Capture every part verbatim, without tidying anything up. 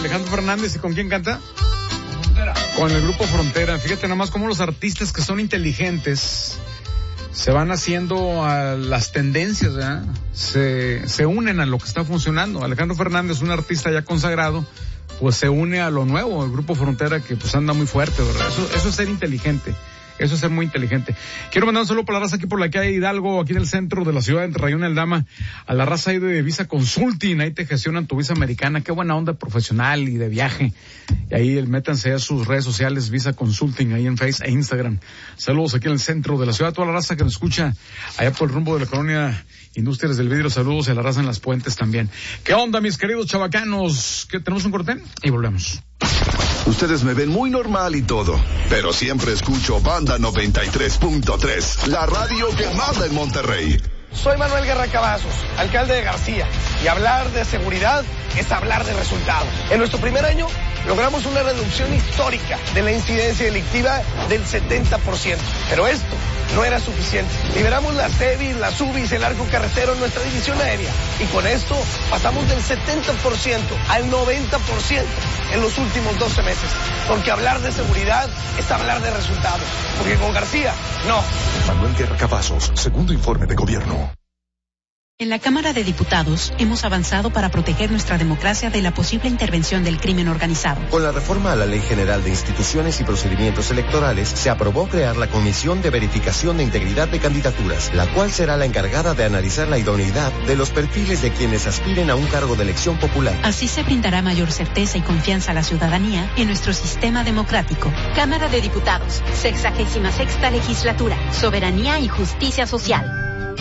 Alejandro Fernández. ¿Y con quién canta? Frontera. Con el grupo Frontera. Fíjate nomás cómo los artistas que son inteligentes se van haciendo a las tendencias, ¿verdad? Se, se unen a lo que está funcionando. Alejandro Fernández, un artista ya consagrado, pues se une a lo nuevo, el grupo Frontera, que pues anda muy fuerte, ¿verdad? Eso, eso es ser inteligente. Eso es ser muy inteligente. Quiero mandar un saludo para la raza aquí por la calle Hidalgo, aquí en el centro de la ciudad, entre Rayón y Aldama, a la raza ahí de Visa Consulting, ahí te gestionan tu visa americana, qué buena onda profesional y de viaje. Y ahí métanse a sus redes sociales, Visa Consulting, ahí en Facebook e Instagram. Saludos aquí en el centro de la ciudad, toda la raza que nos escucha allá por el rumbo de la colonia Industrias del Vidrio, saludos, y a la raza en Las Puentes también. ¿Qué onda, mis queridos chavacanos? ¿Qué, tenemos un corte? Y volvemos. Ustedes me ven muy normal y todo, pero siempre escucho Banda noventa y tres punto tres, la radio que manda en Monterrey. Soy Manuel Guerra Cavazos, alcalde de García, y hablar de seguridad es hablar de resultados. En nuestro primer año logramos una reducción histórica de la incidencia delictiva del setenta por ciento, pero esto no era suficiente. Liberamos las C E B I, las U B I S, el arco carretero en nuestra división aérea, y con esto pasamos del setenta por ciento al noventa por ciento en los últimos doce meses, porque hablar de seguridad es hablar de resultados, porque con García, no. Manuel Guerra Cavazos, segundo informe de gobierno. En la Cámara de Diputados hemos avanzado para proteger nuestra democracia de la posible intervención del crimen organizado. Con la reforma a la Ley General de Instituciones y Procedimientos Electorales, se aprobó crear la Comisión de Verificación de Integridad de Candidaturas, la cual será la encargada de analizar la idoneidad de los perfiles de quienes aspiren a un cargo de elección popular. Así se brindará mayor certeza y confianza a la ciudadanía en nuestro sistema democrático. Cámara de Diputados, sexagésima sexta legislatura, soberanía y justicia social.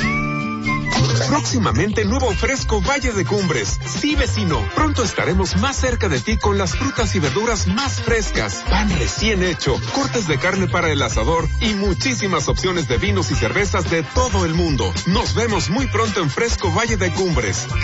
Próximamente nuevo Fresco Valle de Cumbres. Sí, vecino, pronto estaremos más cerca de ti con las frutas y verduras más frescas, pan recién hecho, cortes de carne para el asador y muchísimas opciones de vinos y cervezas de todo el mundo. Nos vemos muy pronto en Fresco Valle de Cumbres.